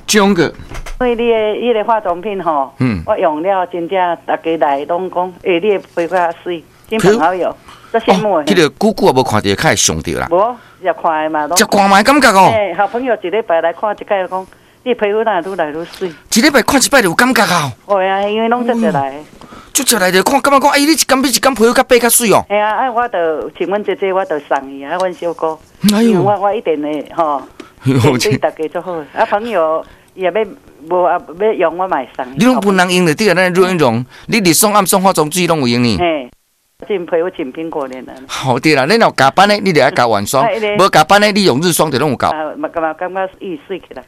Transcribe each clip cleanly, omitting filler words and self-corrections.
种个。 因为你的化妆品吼，我用了真正大家来拢讲，你的皮肤较水，亲朋好友都羡慕的。 迄个久久也无看到，较会上着啦。 无，也看的嘛。 食看嘛感觉哦。 好朋友一礼拜来看一摆，讲你皮肤哪愈来愈水。 一礼拜看一摆就有感觉哦。 会啊，因为拢直来。 就食来就看，感觉讲，哎，你一工比一工皮肤较白较水哦。 哎呀，我就请阮姐姐，我就送伊啊，阮小姑。 哎呦， 我一定会吼，对大家做好。啊，朋友也要无啊，要用我买送。 你拢不能用的，对啊，咱润溶，你日霜暗霜化妆水拢有用呢。 嘿，浸皮肤浸苹果脸的。 好对啦，你若加班的，你就要加晚霜；无加班的，你用日霜就拢有够。 感觉易水起来。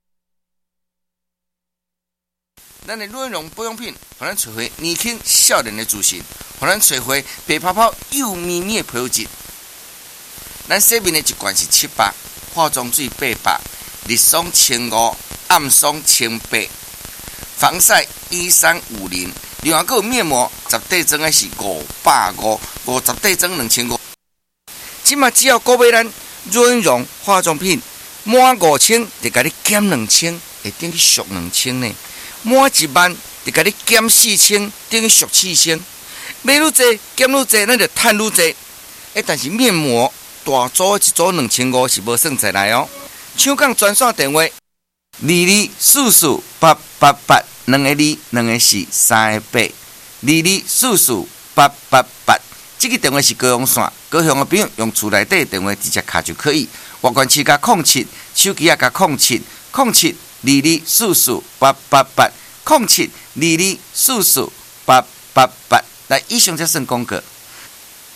咱的润溶保养品，互咱找回年轻少年的自信，互咱找回白泡泡幼咪咪的皮肤质。咱洗面的一罐是700，化妆水800，日霜1500，暗霜1800，防晒1350，另外还有面膜10块装的是550，50块装2500。即马只要购买咱润溶化妆品满5000，就甲你减2000，会等于俗2000呢。满10000，就甲你减4000，等于俗4000。买愈济减愈济，咱就赚愈济。但是面膜大组一组2500是无算在内哦。抢讲专线电话22448888，2个2，2个4，3个8，22448888。这个电话是高雄线，高雄的朋友用厝内底电话直接卡就可以。外关市加07，手机也加0722448888，0722448888。来，以上才算广告。